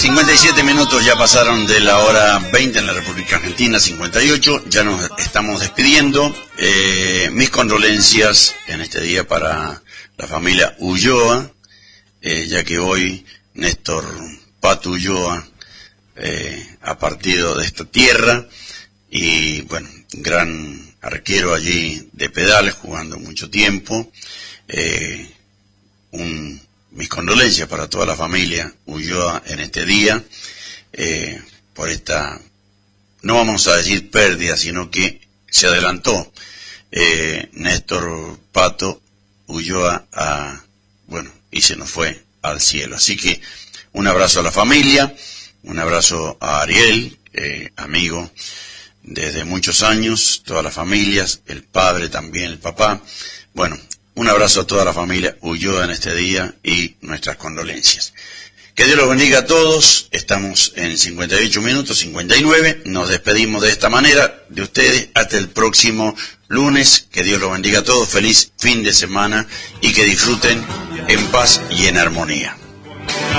57 minutos ya pasaron de la hora 20 en la República Argentina, 58, ya nos estamos despidiendo. Mis condolencias en este día para la familia Ulloa, ya que hoy Néstor Pato Ulloa ha partido de esta tierra y bueno, gran arquero allí de pedales, jugando mucho tiempo. Mis condolencias para toda la familia Ulloa en este día, por esta, no vamos a decir pérdida, sino que se adelantó Néstor Pato Ulloa y se nos fue al cielo. Así que un abrazo a la familia, un abrazo a Ariel, amigo desde muchos años, todas las familias, el padre también, el papá. Bueno, un abrazo a toda la familia Ulloa en este día y nuestras condolencias. Que Dios los bendiga a todos. Estamos en 58 minutos, 59. Nos despedimos de esta manera de ustedes hasta el próximo lunes. Que Dios los bendiga a todos. Feliz fin de semana y que disfruten en paz y en armonía.